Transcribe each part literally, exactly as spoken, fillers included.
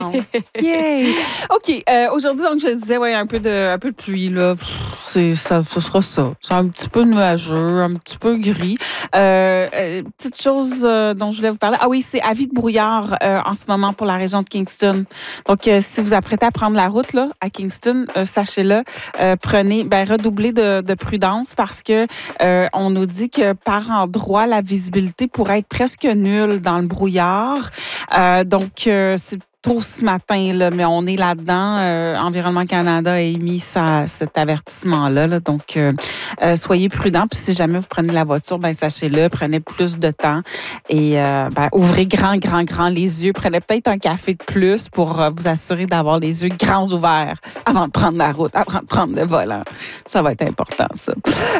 Yay! OK. Euh, aujourd'hui, donc, je disais, ouais, un peu de, un peu de pluie, là. Pff, C'est, ça, ce sera ça. C'est un petit peu nuageux, un petit peu gris. Euh, euh, petite chose euh, dont je voulais vous parler. Ah oui, c'est avis de brouillard euh, en ce moment pour la région de Kingston. Donc, euh, si vous apprêtez à prendre la route, là, à Kingston, euh, sachez-le, euh, prenez, ben, redoublez de, de prudence parce que euh, on nous dit que par endroit, la visibilité pourrait être presque nulle dans le brouillard. Euh, donc, euh, c'est tôt ce matin, là, mais on est là-dedans. Euh, Environnement Canada a émis sa, cet avertissement-là. Là, donc, euh, euh, soyez prudents. Puis si jamais vous prenez la voiture, ben sachez-le, prenez plus de temps et euh, ben, ouvrez grand, grand, grand les yeux. Prenez peut-être un café de plus pour euh, vous assurer d'avoir les yeux grands ouverts avant de prendre la route, avant de prendre le volant. Ça va être important, ça.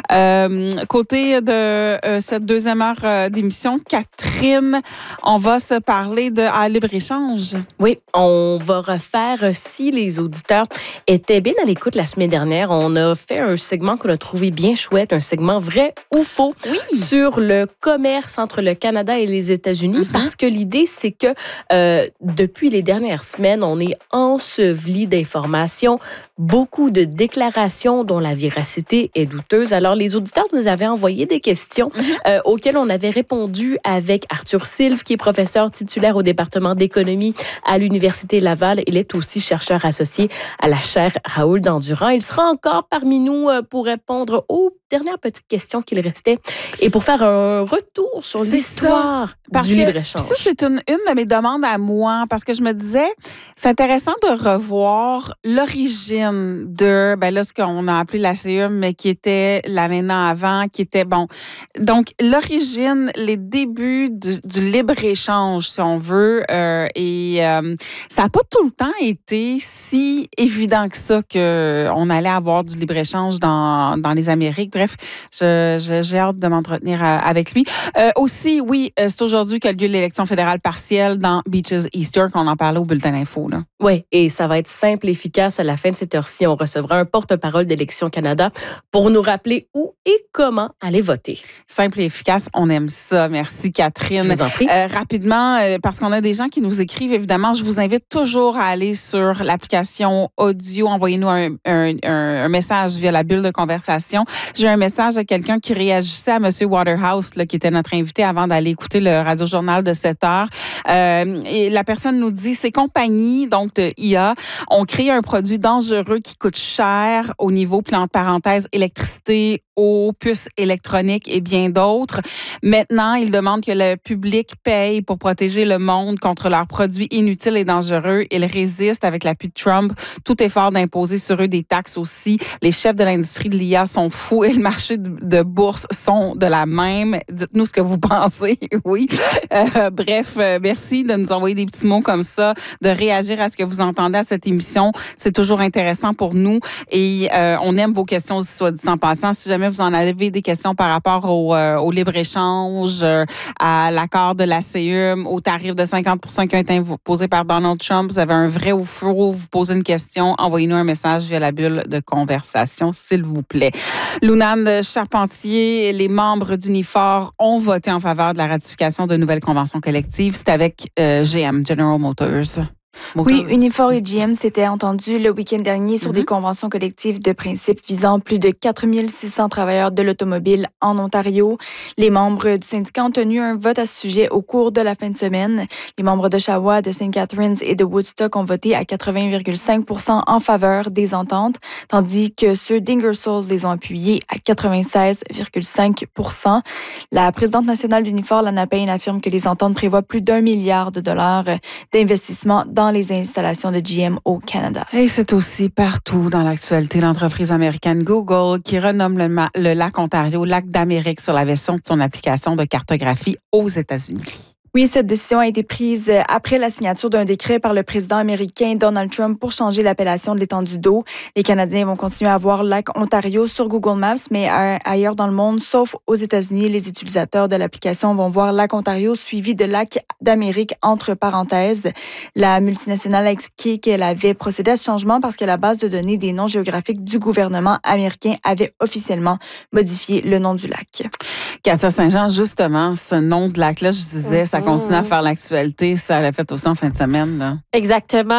Euh, côté de euh, cette deuxième heure euh, d'émission, Catherine, on va se parler de à libre-échange. Oui, on va refaire, si les auditeurs étaient bien à l'écoute la semaine dernière, on a fait un segment qu'on a trouvé bien chouette, un segment vrai ou faux Oui. sur le commerce entre le Canada et les États-Unis, Mm-hmm. parce que l'idée, c'est que euh, depuis les dernières semaines, on est enseveli d'informations, beaucoup de déclarations dont la véracité est douteuse. Alors, les auditeurs nous avaient envoyé des questions Mm-hmm. euh, auxquelles on avait répondu avec Arthur Sylve, qui est professeur titulaire au département d'économie à l'Université Laval. Il est aussi chercheur associé à la chaire Raoul Dandurand. Il sera encore parmi nous pour répondre aux dernières petites questions qu'il restait et pour faire un retour sur C'est l'histoire Parce du que libre-échange. ça, c'est une, une de mes demandes à moi, parce que je me disais, c'est intéressant de revoir l'origine de, ben là, ce qu'on a appelé la C E M, mais qui était l'année avant, qui était, bon, donc l'origine, les débuts du, du libre-échange, si on veut, euh, et euh, ça n'a pas tout le temps été si évident que ça qu'on allait avoir du libre-échange dans, dans les Amériques. Bref, je, je, j'ai hâte de m'entretenir à, avec lui. Euh, aussi, oui, euh, c'est aujourd'hui qu'a lieu l'élection fédérale partielle dans Beaches Easter, qu'on en parlait au bulletin d'info. Oui, et ça va être simple et efficace. À la fin de cette heure-ci, on recevra un porte-parole d'Élections Canada pour nous rappeler où et comment aller voter. Simple et efficace, on aime ça. Merci, Catherine. Je vous en prie. Euh, rapidement, euh, parce qu'on a des gens qui nous écrivent, évidemment, je vous invite toujours à aller sur l'application audio. Envoyez-nous un, un, un, un message via la bulle de conversation. J'ai eu un message de quelqu'un qui réagissait à M. Waterhouse, là, qui était notre invité avant d'aller écouter le radio-journal de sept heures. Euh, et la personne nous dit, ces compagnies, donc de I A, ont créé un produit dangereux qui coûte cher au niveau, puis entre parenthèses, électricité, eau, puces électroniques et bien d'autres. Maintenant, ils demandent que le public paye pour protéger le monde contre leurs produits inutiles et dangereux. Ils résistent avec l'appui de Trump. Tout effort d'imposer sur eux des taxes aussi. Les chefs de l'industrie de l'I A sont fous et le marché de bourse sont de la même. Dites-nous ce que vous pensez. Oui. Euh, bref, euh, merci de nous envoyer des petits mots comme ça, de réagir à ce que vous entendez à cette émission. C'est toujours intéressant pour nous et euh, on aime vos questions aussi, soit dit en passant. Si jamais vous en avez des questions par rapport au, euh, au libre-échange, euh, à l'accord de la C E M, au tarif de cinquante pour cent qui a été imposé par Donald Trump, vous avez un vrai ou faux, vous posez une question, envoyez-nous un message via la bulle de conversation, s'il vous plaît. Lounane Charpentier, les membres d'Unifor ont voté en faveur de la ratification de nouvelles conventions collectives. C'est avec euh, G M, General Motors. Motors. Oui, Unifor et G M s'étaient entendus le week-end dernier sur mm-hmm. des conventions collectives de principe visant plus de quatre mille six cents travailleurs de l'automobile en Ontario. Les membres du syndicat ont tenu un vote à ce sujet au cours de la fin de semaine. Les membres d'Oshawa, de Saint Catharines et de Woodstock ont voté à quatre-vingts virgule cinq pour cent en faveur des ententes, tandis que ceux d'Ingersoll les ont appuyés à quatre-vingt-seize virgule cinq pour cent. La présidente nationale d'Unifor, Lana Payne, affirme que les ententes prévoient plus d'un milliard de dollars d'investissement dans les installations de G M au Canada. Et c'est aussi partout dans l'actualité l'entreprise américaine Google qui renomme le, ma- le lac Ontario lac d'Amérique sur la version de son application de cartographie aux États-Unis. Oui, cette décision a été prise après la signature d'un décret par le président américain Donald Trump pour changer l'appellation de l'étendue d'eau. Les Canadiens vont continuer à voir lac Ontario sur Google Maps, mais ailleurs dans le monde, sauf aux États-Unis, les utilisateurs de l'application vont voir lac Ontario suivi de lac d'Amérique entre parenthèses. La multinationale a expliqué qu'elle avait procédé à ce changement parce que la base de données des noms géographiques du gouvernement américain avait officiellement modifié le nom du lac. Katia Saint-Jean, justement, ce nom de lac-là, je disais, mm-hmm. ça continue à faire l'actualité. Ça avait fait aussi en fin de semaine. Là. Exactement.